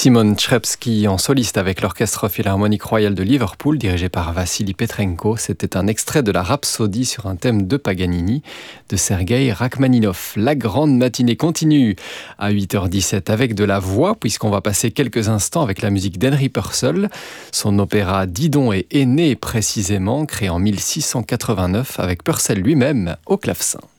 Simon Trpsky en soliste avec l'Orchestre Philharmonique Royal de Liverpool, dirigé par Vassili Petrenko. C'était un extrait de la Rhapsodie sur un thème de Paganini, de Sergueï Rachmaninov. La grande matinée continue à 8h17 avec de la voix, puisqu'on va passer quelques instants avec la musique d'Henry Purcell. Son opéra Didon est né précisément, créé en 1689 avec Purcell lui-même au clavecin.